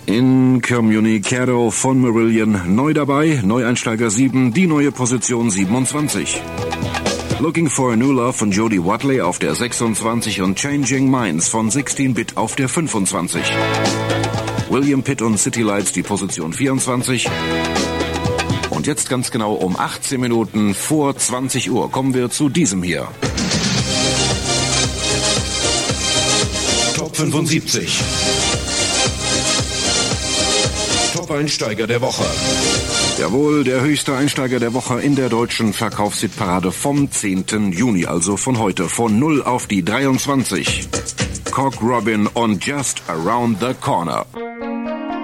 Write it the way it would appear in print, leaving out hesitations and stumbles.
Incommunicado von Marillion neu dabei, Neueinsteiger 7, die neue Position 27. Looking for a New Love von Jody Watley auf der 26 und Changing Minds von 16-Bit auf der 25. William Pitt und City Lights die Position 24. Und jetzt ganz genau um 18 Minuten vor 20 Uhr kommen wir zu diesem hier. Top 75. Top-Einsteiger der Woche. Jawohl, der höchste Einsteiger der Woche in der deutschen Verkaufshitparade vom 10. Juni, also von heute, von 0 auf die 23. Cock Robin und Just Around the Corner.